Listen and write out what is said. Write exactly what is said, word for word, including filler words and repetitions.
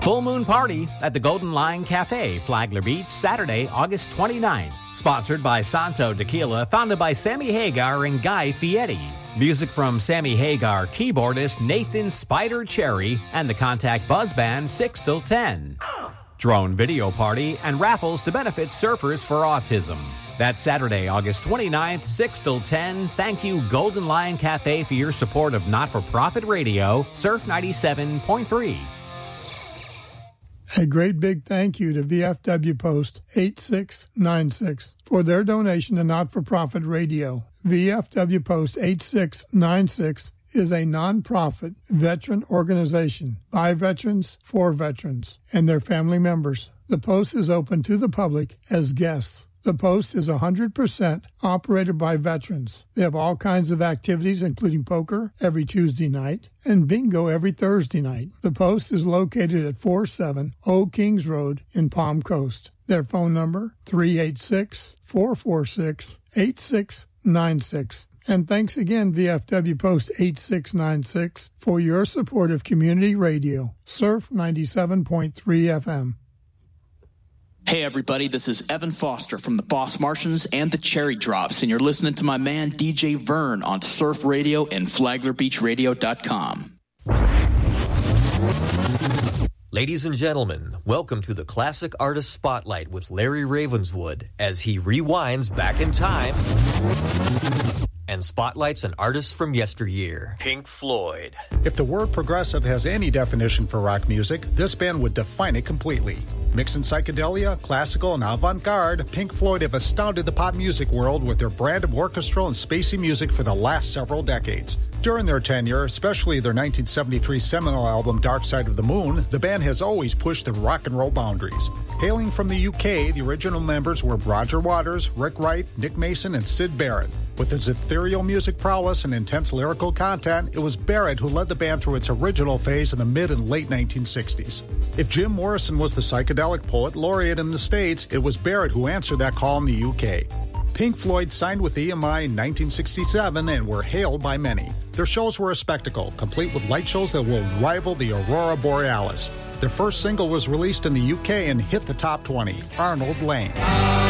Full Moon Party at the Golden Lion Cafe, Flagler Beach, Saturday, August twenty-ninth. Sponsored by Santo Tequila, founded by Sammy Hagar and Guy Fieri. Music from Sammy Hagar, keyboardist Nathan Spider Cherry, and the Contact Buzz Band, six till ten. Drone video party and raffles to benefit Surfers for Autism. That's Saturday, August twenty-ninth, six till ten. Thank you, Golden Lion Cafe, for your support of not-for-profit radio, Surf ninety-seven point three. A great big thank you to V F W Post eight six nine six for their donation to not-for-profit radio. V F W Post eight six nine six is a non-profit veteran organization by veterans for veterans and their family members. The Post is open to the public as guests. The Post is one hundred percent operated by veterans. They have all kinds of activities, including poker every Tuesday night and bingo every Thursday night. The Post is located at forty-seven Old Kings Road in Palm Coast. Their phone number, three eight six, four four six, eight six nine six. And thanks again, V F W Post eight six nine six, for your support of community radio, Surf ninety-seven point three F M. Hey everybody, this is Evan Foster from the Boss Martians and the Cherry Drops, and you're listening to my man D J Vern on Surf Radio and Flagler Beach Radio dot com. Ladies and gentlemen, welcome to the Classic Artist Spotlight with Larry Ravenswood as he rewinds back in time and spotlights an artist from yesteryear, Pink Floyd. If the word progressive has any definition for rock music, this band would define it completely. Mixing psychedelia, classical, and avant-garde, Pink Floyd have astounded the pop music world with their brand of orchestral and spacey music for the last several decades. During their tenure, especially their nineteen seventy-three seminal album Dark Side of the Moon, the band has always pushed the rock and roll boundaries. Hailing from the U K, the original members were Roger Waters, Rick Wright, Nick Mason, and Syd Barrett. With its ethereal music prowess and intense lyrical content, it was Barrett who led the band through its original phase in the mid and late nineteen sixties. If Jim Morrison was the psychedelic poet laureate in the States, it was Barrett who answered that call in the U K. Pink Floyd signed with E M I in nineteen sixty-seven and were hailed by many. Their shows were a spectacle, complete with light shows that will rival the Aurora Borealis. Their first single was released in the U K and hit the top twenty, Arnold Layne.